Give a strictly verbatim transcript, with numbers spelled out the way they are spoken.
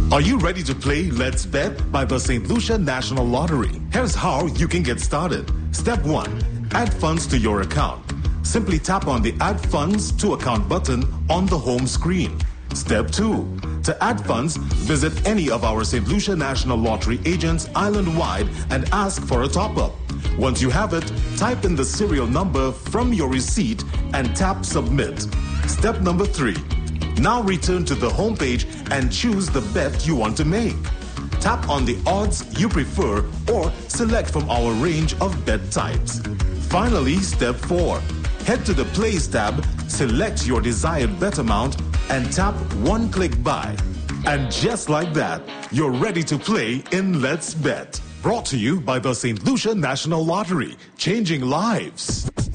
Are you ready to play Let's Bet by the Saint Lucia National Lottery? Here's how you can get started. Step one. Add funds to your account. Simply tap on the Add Funds to Account button on the home screen. Step two. To add funds, visit any of our Saint Lucia National Lottery agents island-wide and ask for a top-up. Once you have it, type in the serial number from your receipt and tap Submit. Step number three. Now return to the home page and choose the bet you want to make. Tap on the odds you prefer or select from our range of bet types. Finally, step four. Head to the Plays tab, select your desired bet amount, and tap one-click buy. And just like that, you're ready to play in Let's Bet. Brought to you by the Saint Lucia National Lottery, changing lives.